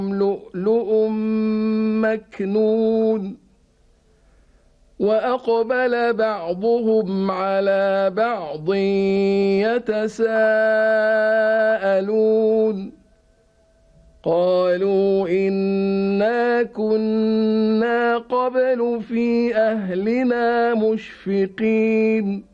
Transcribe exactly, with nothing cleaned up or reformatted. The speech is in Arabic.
لؤلؤ مكنون وأقبل بعضهم على بعض يتساءلون قالوا إنا كنا قبل في أهلنا مشفقين